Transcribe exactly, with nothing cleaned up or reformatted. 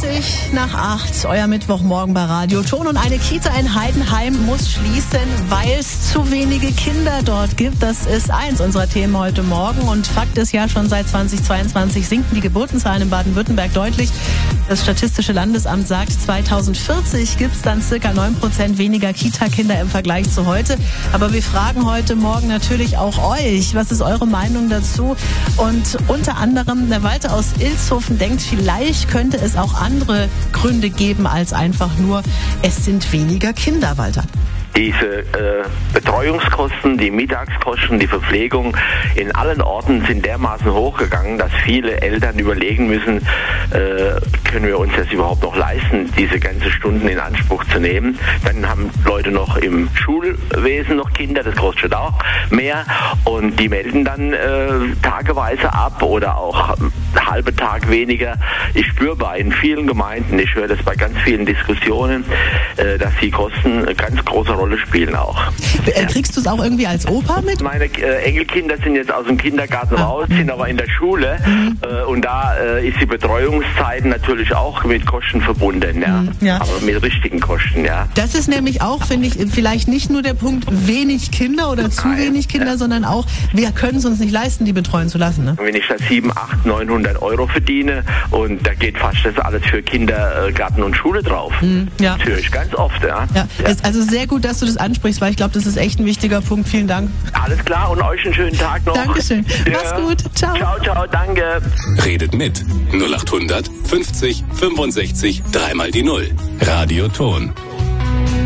zwanzig nach acht, euer Mittwochmorgen bei Radio Ton. Und eine Kita in Heidenheim muss schließen, weil es zu wenige Kinder dort gibt. Das ist eins unserer Themen heute Morgen. Und Fakt ist ja, schon seit zweitausendzweiundzwanzig sinken die Geburtenzahlen in Baden-Württemberg deutlich. Das Statistische Landesamt sagt, zweitausendvierzig gibt es dann circa neun Prozent weniger Kita-Kinder im Vergleich zu heute. Aber wir fragen heute Morgen natürlich auch euch, was ist eure Meinung dazu? Und unter anderem der Walter aus Ilshofen denkt, vielleicht könnte es auch andere Gründe geben als einfach nur, es sind weniger Kinder, Walter. Diese äh, Betreuungskosten, die Mittagskosten, die Verpflegung in allen Orten sind dermaßen hochgegangen, dass viele Eltern überlegen müssen, äh, können wir uns das überhaupt noch leisten, diese ganzen Stunden in Anspruch zu nehmen. Dann haben Leute noch im Schulwesen noch Kinder, das kostet auch mehr und die melden dann äh, tageweise ab oder auch einen halben Tag weniger. Ich spürbar in vielen Gemeinden, ich höre das bei ganz vielen Diskussionen, äh, dass die Kosten eine ganz große Rolle spielen auch. Äh, kriegst du es auch irgendwie als Opa mit? Meine äh, Enkelkinder sind jetzt aus dem Kindergarten ah. raus, sind aber in der Schule mhm. äh, und da äh, ist die Betreuungszeit natürlich auch mit Kosten verbunden, ja. Mhm, ja. Aber mit richtigen Kosten, ja. Das ist nämlich auch, finde ich, vielleicht nicht nur der Punkt wenig Kinder oder zu Nein, wenig Kinder, ja. sondern auch, wir können es uns nicht leisten, die betreuen zu lassen. Ne? Wenn ich da sieben, acht, neunhundert Euro verdiene und da geht fast das alles für Kindergarten und Schule drauf. Mhm, ja. Das höre ich ganz oft, ja. ja. ja. Ist also sehr gut, dass du das ansprichst, weil ich glaube, das ist echt ein wichtiger Punkt. Vielen Dank. Alles klar und euch einen schönen Tag noch. Dankeschön. Ja. Mach's gut. Ciao. Ciao, ciao, danke. Redet mit null acht hundert fünfzig fünfundsechzig dreimal die Null. Radio Ton.